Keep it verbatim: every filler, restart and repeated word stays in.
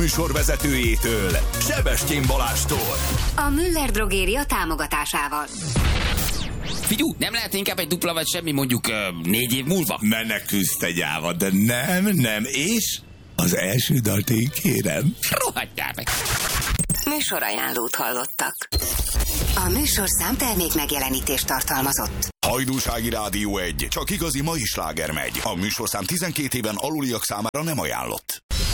műsorvezetőjétől, Sebestyén Balástól. A Müller Drogéria támogatásával. Figyú, nem lehet inkább egy dupla vagy semmi mondjuk uh, négy év múlva? Menekülsz te gyáva, de nem, nem, és az első dalt én kérem. Rohadjál meg! Műsorajánlót hallottak. A műsorszám termék megjelenítést tartalmazott. Hajdúsági Rádió egy, csak igazi mai sláger megy. A műsorszám tizenkét éven aluliak számára nem ajánlott.